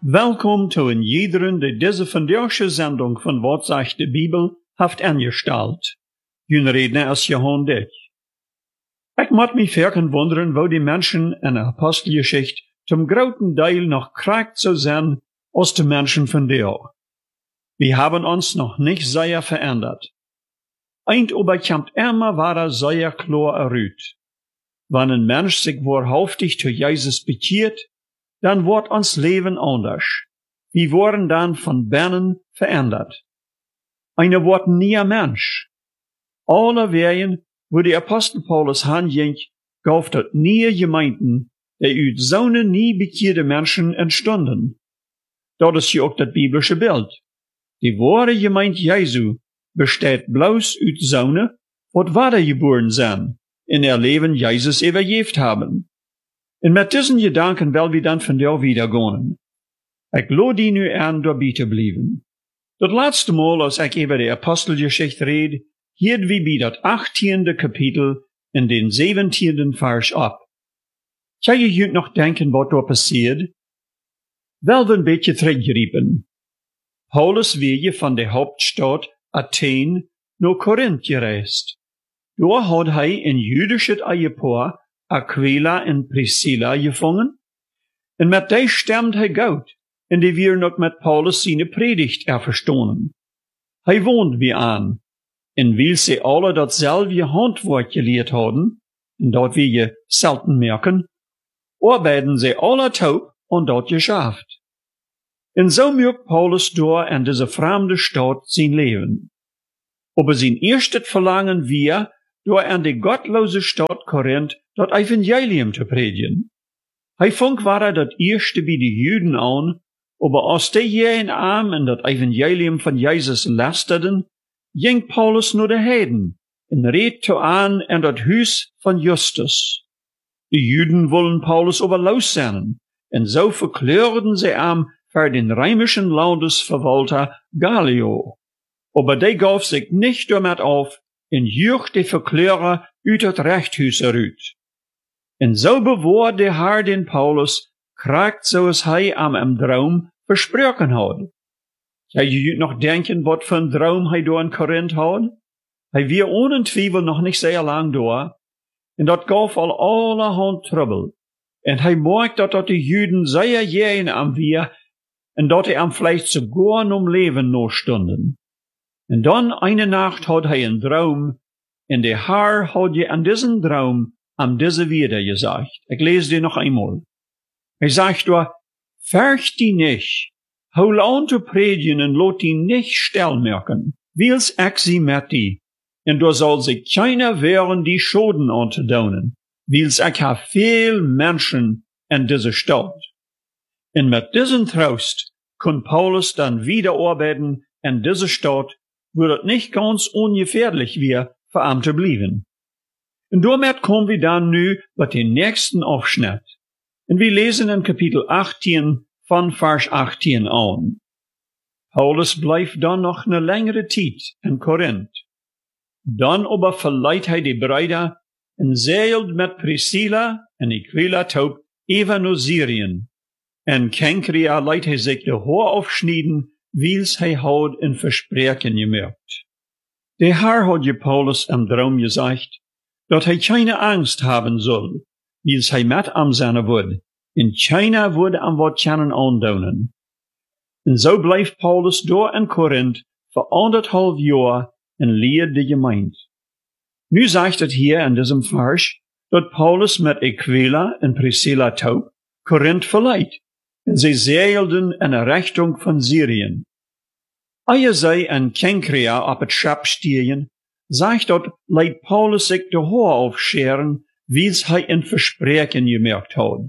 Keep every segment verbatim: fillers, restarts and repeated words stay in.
Welkom to een iederen die deze vandaagse zending van Wat zegt de Bibel heeft ingesteld. Jun redner is Johan Dick. Ik moet me verken wonderen, wo die Menschen in de Apostelgeschichte zum großen Teil noch krakt so zijn als de Menschen von der. Wir haben uns noch nicht sehr verändert. Eint aber kommt immer wieder sehr klar erüt. Wenn ein Mensch sich wahrhaftig zu Jesus bekehrt, dann wird uns Leben anders. Wir worden dann von binnen verändert. Einer wird nie ein Mensch. Alle Wegen, wo der Apostel Paulus hinging, gab dort nie Gemeinden, die uit zo'n nie bekeerde Menschen entstanden. Dat is ja auch das biblische Bild. Die wahre Gemeinde Jesu besteht bloß uit zo'n, wat wiedergeboren zijn, in ihr Leben Jesus übergeben haben. Und mit diesen Gedanken will wir dann von der wieder gehen. Ich lade die nu an, dabei zu bleiben. Das letzte Mal, als ich über die Apostelgeschichte rede, hielt wir bei das achttiende Kapitel in den siebzehnten Vers ab. Kann je je noch denken, was da passiert? Wel een beetje teruggeriepen. Paulus wäre von der Hauptstadt Athen nach Korinth gereist. Dort hat er ein jüdisches Ehepaar, Aquila und Priscilla, gefangen. Und mit der stemmt er gut, und die wir noch mit Paulus seine Predigt erverstonen. Er wohnt wie an, und weil sie alle dasselbe Handwerk gelehrt haben, und dort wir je selten merken, arbeiten sie alle taub und dort geschafft. Und so mögt Paulus dort in dieser fremde Stadt sein Leben. Aber sein erstes Verlangen wir, dort in die gottlose Stadt Korinth das Evangelium zu predigen. Hij fang war das erste bei die Juden an, aber als die jeden Arm in das Evangelium von Jesus lästerten, ging Paulus nur der Heiden und red zu an in das Hus von Justus. Die Juden wollen Paulus aber lossenden, und so verklärten sie ihm für den römischen Landesverwalter Gallio. Aber der gab sich nicht damit auf, und jürgt die Verklärer uit het Rechthus eruit. Und so bewahr der Herr den Paulus, kragt so es hij am im Traum versprochen hat. Ja, je noch denken, wat für ein Traum hij da in Korinth hat? Hij wir ohne Zweifel noch nicht sehr lang da, und dat gaf al allerhand Trouble. Und hij merkt, dat dat die Juden sehr jähen am wir, und dat er am vielleicht sogar um Leben noch stunden. Und dann eine Nacht hat hij einen Traum, und der Herr hat je an diesen Traum am diese wieder gesagt. Ich lese dir noch einmal. Er sagt da, fürcht die nicht, hol an zu predigen und lot die nicht still merken, wils ich sie mit die, und da soll sich keiner wehren, die Schoden anzudonen, wils ich ha viel Menschen in dieser Stadt. Und mit diesem Trost kann Paulus dann wieder arbeiten in dieser Stadt, wo das nicht ganz ungefährlich wäre, für ihm zu bleiben. Und damit kommen wir dann nu bei den nächsten Abschnitt. Und wir lesen in Kapitel achtzehn von Vers achtzehn an. Paulus bleibt dann noch eine längere Zeit in Korinth. Dann aber verleiht er die Brüder und seilt mit Priscilla und Aquila taub even nach Syrien. Und Kenkrea leiht er sich die Haar aufschneiden, wils er hat in Versprechen gemerkt. Der Herr hat je Paulus im Traum gesagt, dat hij keine Angst haben soll, wils hij met am zijn wordt, en keiner würde am wat kunnen aandonen. En so blijft Paulus door in Korinth voor anderthalb jaar en leert de gemeente. Nu zegt het hier in diesem Vers, dat Paulus met Aquila en Priscilla taub Korinth verleiht, en sie seilden in de Richtung van Syrien. Eer zij in Kenkrea op het schap stieren, sagt dort, leidt Paulus sich de Haar aufscheren, wils hij in Versprechen gemerkt hat.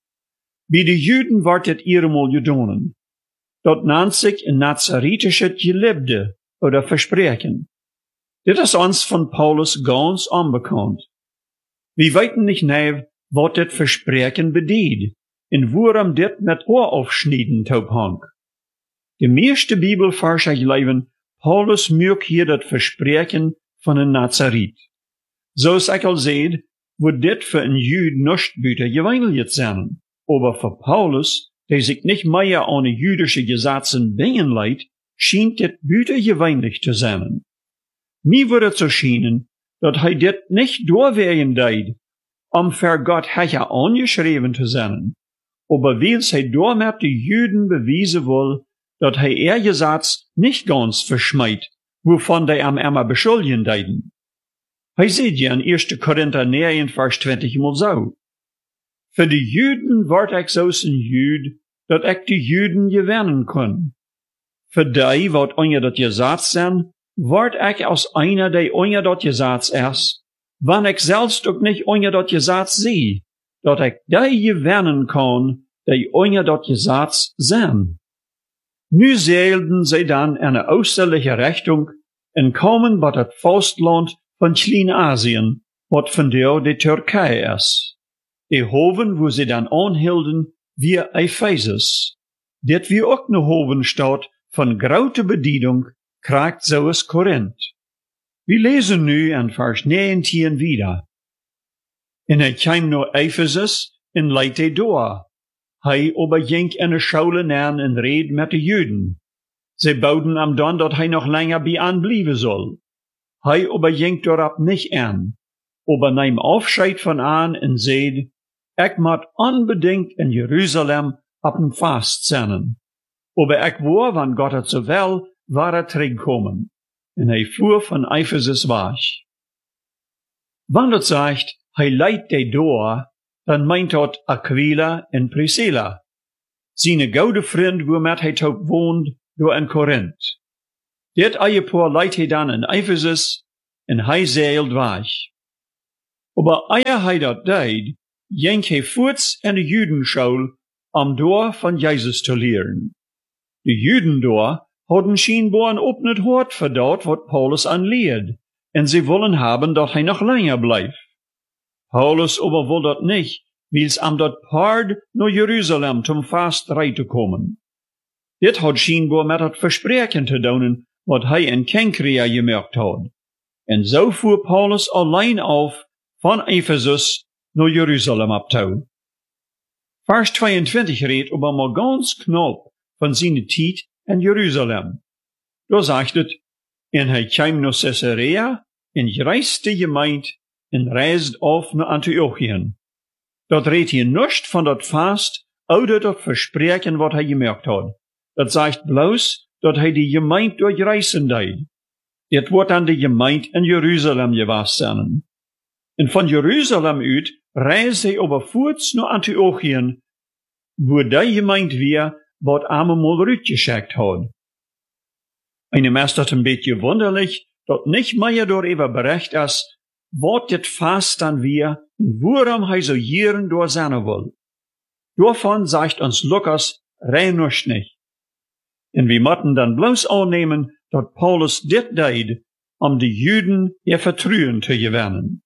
Bij de Juden wordt het eenmaal gedonen. Dat nannt sich een nazaretische Gelübde oder Versprechen. Dit is ons von Paulus ganz unbekannt. Wir weten nicht näher, wat dit Versprechen bedeutet, en worum dit met Haar aufschneiden taub hang. De meeste Bibelverse geven Paulus mögt hier dat Versprechen von een Nazaret. Zoals ik al zei, wordt dit voor een Jude nicht buiten gewöhnlich zijn. Aber für Paulus, die sich nicht mehr an die jüdische Gesetzen bingen leidt, schien dit bütergewöhnlich zu sein. Mir würde zu schienen, dat hij dit nicht doorwegen deed, um für Gott hecher angeschreven zu sein, aber wils hij doormet die Juden bewiesen will, dat hij er Gesetz nicht ganz verschmeit, wovon die am immer beschuldigen deiden. Hij sieht ja in erster Korinther neun, Vers zwanzig mal so. Für die Juden word ik zo's een Jud, dat ik die Juden gewinnen kon. Für die, wat onder dat Gesetz zijn, word ik als einer, die onder dat Gesetz is, wann ik zelfs ook niet onder dat Gesetz zie, dat ik die gewinnen kan, die onder dat Gesetz zijn. Nu zeilden zij dan in een oostelijke richting en komen bij het Vastland van Klein-Asien, wat vandaar de Turkije is. De hoven, wo sie dan aanhielden, wie Ephesus. Dit wie ook ne hovenstad van grote bedienung, kraakt zoals Korinth. We lezen nu in vers negentien wieder. En hij kwam naar Ephesus en leidt hij door. Hij overging in de schuile neer en reed met de Juden. Zij bouden hem dan dat hij nog langer bij hen blijven zal. Hij overging daarop niet aan, aber neem afscheid van hen en zeide, ik moet unbedingt in Jeruzalem op een vast zijn. Aber ik wou, wann Gott het zo wil, war er terugkomen. En hij fuhr van Ephesus weg. Wann het zegt, hij leidt die door, dan meint dat Aquila en Priscilla. Zijn goede vriend, waarmee hij ook woont, door in Korinth. Dit eiepaar leidt hij dan in Ephesus, en hij zeilt weg. Aber eer hij dat deed, ging hij voort in de Judenschool, om door van Jezus te leren. De Juden door hadden schijnbaar een opnet hart voor dat wat Paulus aanleert, en ze willen hebben dat hij nog langer blijft. Paulus aber wil dat niet, wils am dat paard naar Jeruzalem zum vast rij te komen. Dit had schijnbaar met het verspreken te doen, wat hij in Kenkrea gemerkt had. En zo voer Paulus alleen af van Ephesus naar Jeruzalem op toe. Vers tweeëntwintig redt over maar ganz knap van zijn tijd in Jeruzalem. Daar zegt het, en hij kwam naar Caesarea, en reisde gemeend, en reisde af naar Antiochien. Dat redt hier niets van dat vast, ouder dat verspreken wat hij gemerkt had. Dat zegt bloos, dat hij die gemeend doorreizen deed. Dit wordt aan de gemeente in Jeruzalem geweest zijn. En van Jeruzalem uit reisde hij over voort naar Antiochien, waar die gemeente weer wat eenmaal uitgeschickt had. En hem is dat een beetje wonderlijk, dat niet meer daarover bericht is, wat dit vast dan weer en waarom hij zo jaren door zijn wil. Daarvan zegt ons Lukas rein niets niet. En we moeten dan bloos aannemen dat Paulus dit deed, om de Juden ihr Vertrauen te gewinnen.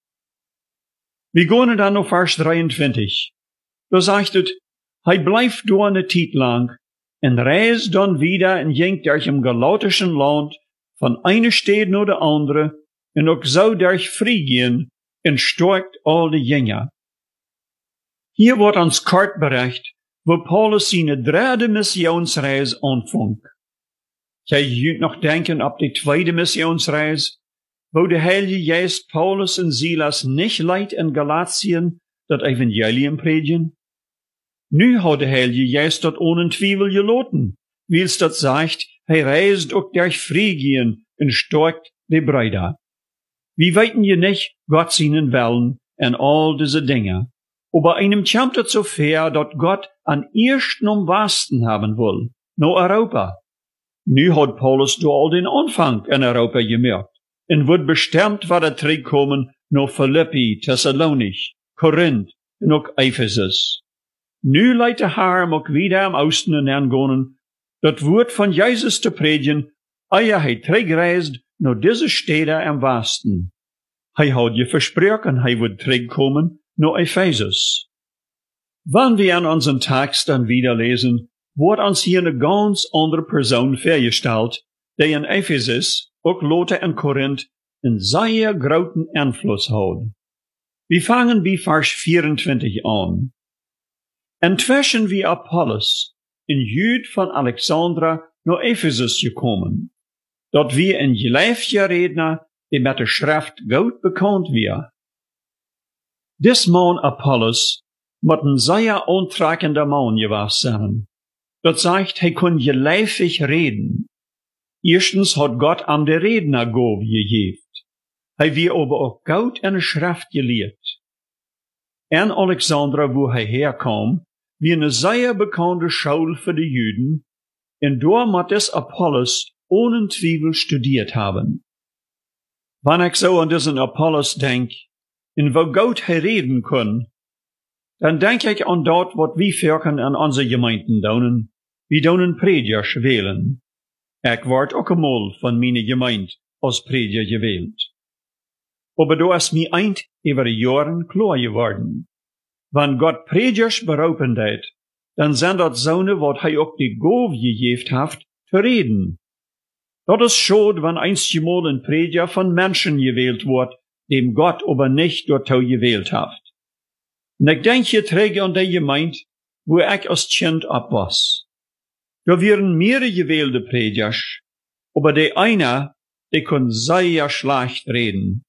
We gaan dan naar vers drieëntwintig. Daar zegt het, hij blijft door een tijd lang en reist dan wieder en ging durch im galatischen land van eine stad naar de andere en ook zo durch Phrygien en stärkt al de Jünger. Hier wordt ons kort bericht, wo Paulus zijn derde missionsreis aanvangt. Jij kunt nog denken op de tweede missionsreis, wo de Heilige Geist Paulus en Silas nicht leidt in Galatien dat Evangelium predigen. Nu had de Heilige Geist dat ohne Twijfel gelaten, wils dat zegt, hij reist ook durch Phrygien en stärkt de Brüder. Wir weten je nicht Gott seinen Willen en all diese Dinge. Aber einem kommt het so fair, dat Gott an ersten am wasten haben will, no Europa. Nu hat Paulus do al den Anfang in Europa gemerkt, en wird bestimmt war er terugkomen no Philippi, Thessalonich, Korinth en ook Ephesus. Nu leidt de Heer ook wieder am Osten en aangonen, dat woord van Jezus te predigen, eer hij terugreist naar deze steden am wasten. Hij had je versproken, hij wordt terugkomen naar Ephesus. Wann wir an unseren Text dann wieder lesen, wordt ons hier eine ganz andere Person vorgestellt, die in Ephesus, ook later in Korinth, een zeer großen Einfluss hat. Wir fangen bei Vers vierentwintig an. Inzwischen wie Apollos in Jud von Alexandra naar Ephesus gekommen. Dort wir een gelijfje redner, die met de schrift goed bekend weer. Dis man Apollos moet een zeer aantrekkender man geweest zijn. Dat zegt, hij kon gelijfig reden. Erstens had God am de Redner gegeven. Hij weer aber ook goed in de schrift geleerd. En Alexandra, wo hij herkwam, wie een zeer bekende school voor de Juden, en door moet des Apollos ohne Twijfel studiert haben. Wanneer ik zo aan diesen Apollos denk, en wo goed hij reden kon, dan denk ik aan dat wat wie verken aan onze gemeenten doen. Wie doen predikers wählen. Ik word ook eenmaal van mijn gemeente als prediker gewählt. Aber da is mir eind über die Jahren klar geworden. Wenn Gott predikers berufen deed, dan zijn dat zonen wat hij ook die Gabe gegeven heeft, te reden. Dat is schade, wenn einstmal een prediker von Menschen gewählt wordt, dem Gott aber nicht dazu gewählt heeft. En ik denk je terug aan die gemeente, wo ik als kind op was. Da wären mehrere gewählte Predikers, aber der einer, der kon sehr schlecht reden.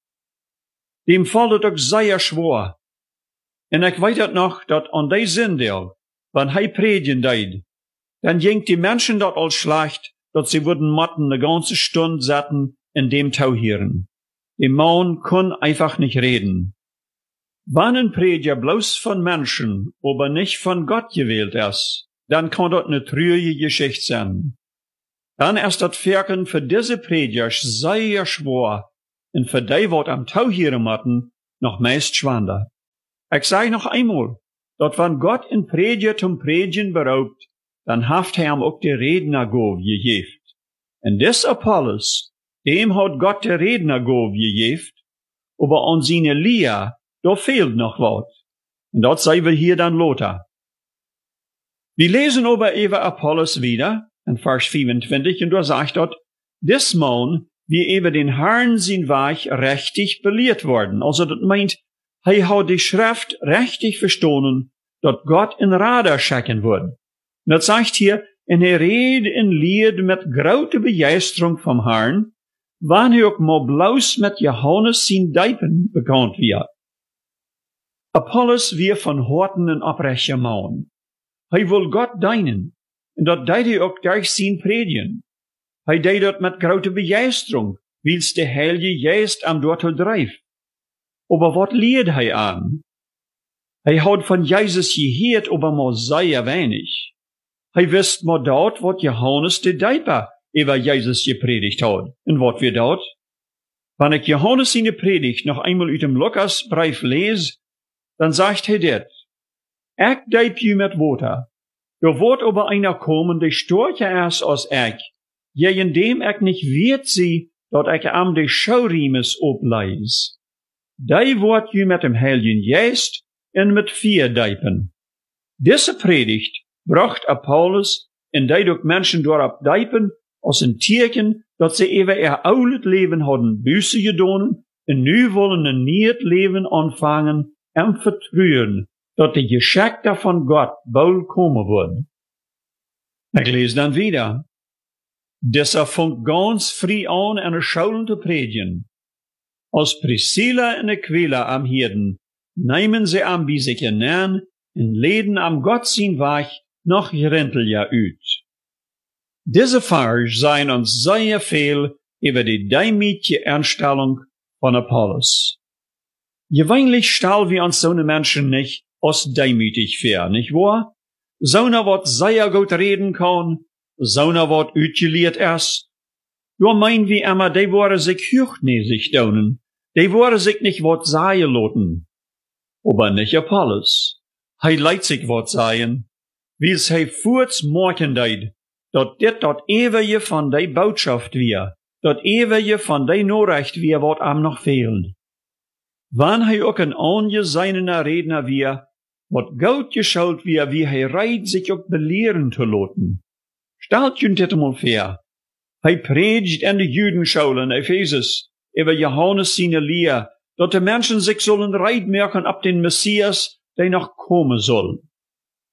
Dem fällt es auch sehr schwer. Und ich weiß het noch, dat an die Sindel, wenn hij predigen deed, dann ging die Menschen dort al schlecht, dat sie würden matten eine ganze Stunde satten in dem Tau hören. Der Mann kon einfach nicht reden. Wenn ein Prediger bloß von Menschen, aber nicht von Gott gewählt ist, dann kann das eine trüge Geschichte sein. Dann ist das Werken für diese Predikers sehr schwer und für die, wat am Tau hören matten, noch meist schwander. Ich sage noch einmal, dat wenn Gott ein Prediger zum Predigen beraubt, dann haft er ihm auch die Rednergabe gegeben. Und des Apollos, dem hat Gott die Rednergabe gegeben, aber an seine Lehre, da fehlt noch wat. Und das sei wir hier dann Lothar. Wir lesen aber über Apollos wieder, in Vers vierundzwanzig, und da sagt dort, des Mann, wie über den Herrn sein Weg richtig belehrt worden. Also das meint, hij hat die Schrift richtig verstanden, dat Gott in Radar schicken würde. Und das sagt hier, en er redet en leert mit grote Begeisterung vom Herrn, wann hij ook mal bloß mit Johannes sein Deipen bekannt wird. Apollos wir von Horten en oprechter Mann. Hij wil God dienen, en dat deed hij ook durch zijn predigen. Hij deed dat met grote Begeisterung, wils de Heilige Geist am dortel drijft. Aber wat leert hij aan? Hij had van Jezus geheerd, aber maar sehr wenig. Hij wist maar dat wat Johannes de Deiper über Jezus gepredigt had. En wat wir dat? Wenn ich Johannes in de Predigt noch einmal uit dem Lukasbrief lees, dann sagt hij dit. Ik deip je met water. Er wordt aber einer komen, die storcher is als ik, jegen dem ik nicht weet zie, dat ik am de Schauriemes opleis. Die wordt je met dem Heiligen Geist en met vier Deipen. Diese Predigt bracht Apollos en die ook Menschen dorop Deipen als een teken dat ze even ihr oudet Leben hadden Buße gedonen en nu wollen een nieuw Leben anfangen en vertrouwen dat de Geschenke von Gott bald kommen würden. Ich lese dann wieder. Dieser fängt ganz früh an, eine Schule zu predigen. Als Priscilla und Aquila am Hirden, nehmen sie am bei sich hinein und leden am Gott sein Weg noch Gerinteljahr ut. Diese Vers seien uns sehr viel über die demütige Einstellung von Apollos. Gewöhnlich stellen wir uns so eine Menschen nicht als demütig vor, nicht wahr? So eine, wat sehr gut reden kann, so eine, wat utgeleerd ist. Da meinen wir immer, die waren sich hochnäsig daunen, die waren sich nicht wat sagen loten. Aber nicht Apollos. Hij leidt sich wat sagen, wie's hij voorts morgen deed, dat dit dat eeuwige van die Botschaft weer, dat eeuwige van die Nachricht weer wat am noch fehlt. Wann hij ook een angesehener Redner weer, wat gut geschaut wie, wie hij reit sich auch belehren zu loten. Stellt jün dit mal vor. Hij predigt in de Judenschule in Ephesus über Johannes seine Lehr, dat de Menschen sich sollen reit merken ab den Messias, der noch kommen soll.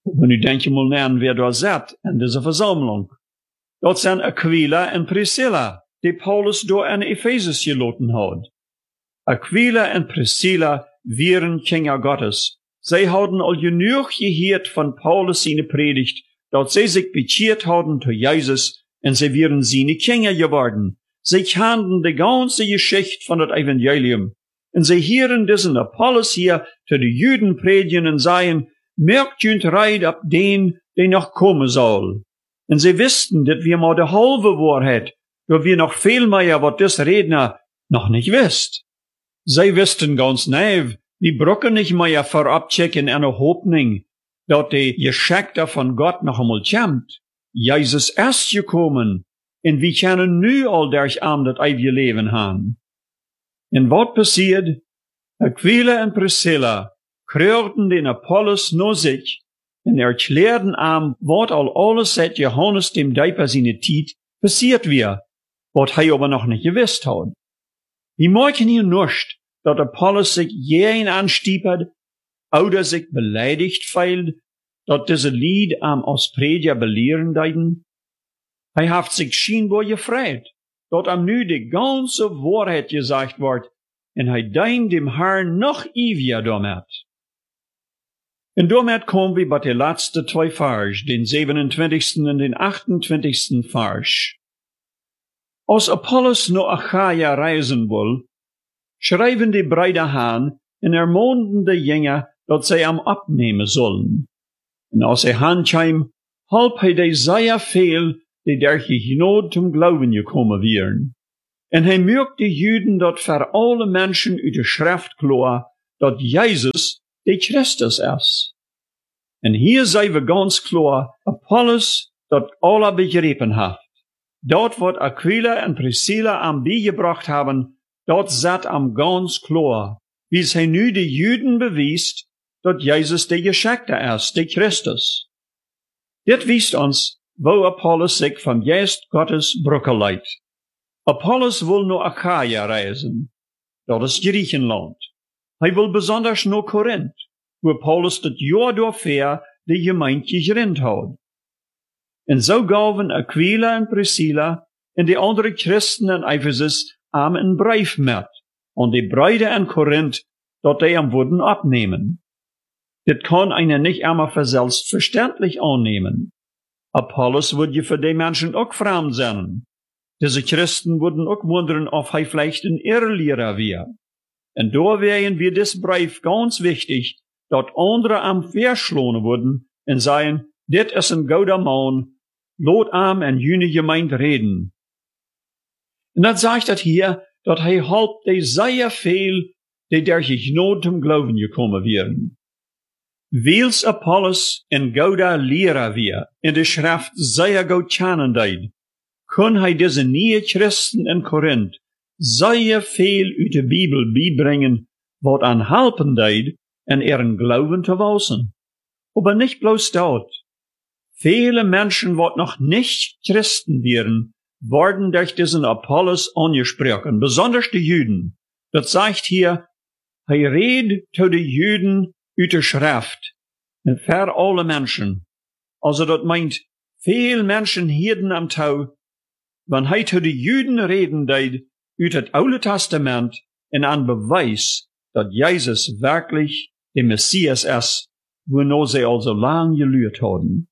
Und nu denk je mal na, wer da zat in deze verzameling. Dat zijn Aquila en Priscilla, die Paulus door in Ephesus gelaten had. Aquila en Priscilla waren Kinder Gottes. Zij hadden al genoeg gehoord van Paulus zijn predigt, dat zij zich bekeerd hadden tot Jezus en zij waren zijn Kinder geworden. Zij kenden de ganze Geschichte van het Evangelium. En zij hieren diesen Apollos hier tot de Juden predigen en zeiden, merkt junt reid op den, die nog komen zal. En zij wisten dat we maar de halve waarheid, dat we nog veel meer wat des Redner nog niet wist. Zij wisten ganz naiv, we brokken niet meer voorop checken en een hoopning, dat de Geschichte van God nog eenmaal komt. Jezus is gekomen, en we kunnen nu al durch aan dat eeuwige leven gaan. En wat passiert? Aquila en Priscilla kreurten den Apollos naar zich en erklärten aan wat al alles seit Johannes dem Döper seine Tijd passiert wir, wat hij aber noch nicht gewusst had. Wir merken hier nicht, dat Apollos sich jeden anstiepert, oder sich beleidigt feilt, dat diese Lied am als Prediger belehren deiden. Hij heeft sich scheinbar gefreut, dat am nu die ganze Wahrheit gesagt wordt, en hij deint dem Herrn noch ewiger damit. En damit kommen wir bei den letzten zwei Vers, den siebenundzwanzigsten und den achtundzwanzigsten Vers. Als Apollos naar Achaia reisen wil, schrijven die Brüder aan en ermahnen de Jünger, dat zij hem abnehmen sollen. En als hij aankwam, halp hij de sehr veel, die durch die Gnade zum Glauben gekommen wären. En hij merkt de Juden dat voor alle Menschen uit de Schrift klar, dat Jezus de Christus is. En hier zijn we ganz klar, Apollos dat alle begrepen heeft. Dat wat Aquila en Priscilla am bijgebracht hebben, dat zat am ganz klar, wie hij nu de Juden bewijst, dat Jezus de Geschichte is, de Christus. Dit wijst ons, wo Apollos sich vom Geist Gottes brücken leidt. Apollos wil naar Achaia reisen. Dat is Griechenland. Hij wil besonders naar Korinth, waar Paulus dat jaar daarvoor de gemeente gerend had. En zo gaven Aquila en Priscilla en de andere christenen in Ephesus am een brief met, aan de Brüder in Korinth, dat die am würden abnehmen. Dit kann einer nicht einmal für selbstverständlich annehmen. Apollos würde je für die Menschen auch fremd sein. Diese Christen würden auch wundern, ob er vielleicht ein Irrlehrer wäre. Und da wären wir das Brief ganz wichtig, dat andere am verschlonen würden und sagen, dit is ein guter Mann, lot am en jene Gemeinde reden. Und dann sagt er hier, dat hij halb de sehr viel, die durch die Gnade zum Glauben gekommen wären. Wils Apollos en gouda Lehrer weer, in de Schrift sehr gut kennen deed, kon hij deze nieuwe Christen in Korinth sehr viel uit de Bibel bijbrengen, wat aan helpen deed, en ihren Glauben zu wachsen. Aber nicht bloß dort. Viele Menschen, wat noch nicht Christen wären, worden durch diesen Apollos angesprochen, besonders die Juden. Das sagt hier, hij redet zu den Juden uit de Schrift, en für alle Menschen. Also dat meint, veel Menschen hielden am Tau, wann hij zu den Juden reden deed, uit het Oude Testament, en an Beweis, dat Jesus wirklich der Messias ist, wono sie also lang gelüht haben.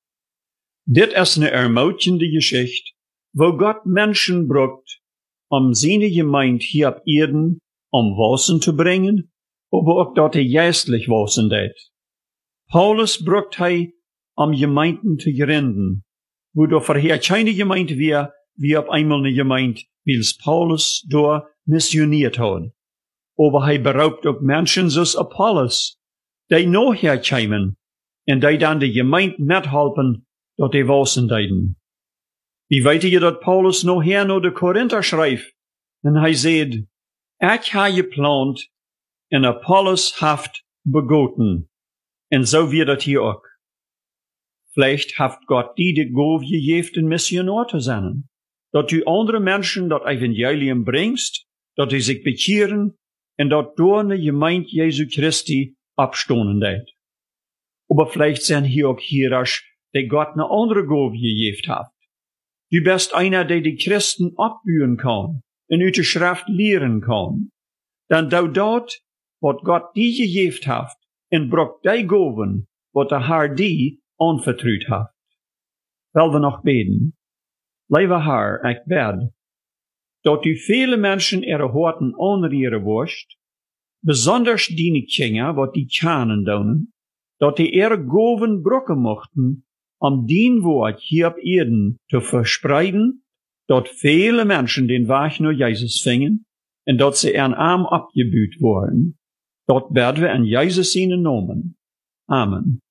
Dit ist eine ermutigende Geschichte, wo Gott Menschen brucht, um seine Gemeinde hier auf Erden, um Wassen zu bringen, aber auch dort er geistlich Wassen det. Paulus brucht hij, um Gemeinden zu gründen, wo doch vorher keine Gemeinde wäre, wie auf einmal eine Gemeinde, wie es Paulus dort missioniert hat. Aber hij beraubt ook Menschen zoals Apollos, die nachher kämen, en die dan de Gemeinde methelpen, dat die wassen deiden. Wie weet je dat Paulus nachher naar de Korinther schrijft, en hij zegt, ik ha geplant, en Apollos haft begoten. En zo wird dat hier ook. Vielleicht haft Gott die de Gabe gegeven een missionaar te zijn, dat u andere Menschen dat Evangelium bringst, dat die sich bekehren, en dat door de Gemeinde Jesu Christi abstonen deed. Aber vielleicht sind hier auch Hierarch, der Gott eine andere Gabe gegeben hat. Du bist einer, der die Christen abbühen kann, und uit de Schrift lehren kann. Dann du dort, wat Gott die gegeben hat, und bruch die Gaben, wat der Herr die anvertraut hat. Wel we noch beten. Lieve Herr, ich bid, dat du viele Menschen ihre Horten anrühren wirst, besonders die Kinder, wat die kennen doen, dat die ihre Gaben bruchen mochten, um dien Wort hier auf Erden zu verspreiden, dat viele Menschen den Weg nur Jesus fingen, und dat sie ihren Arm abgebüht wurden. Dort werden wir in Jesus seinen Namen. Amen.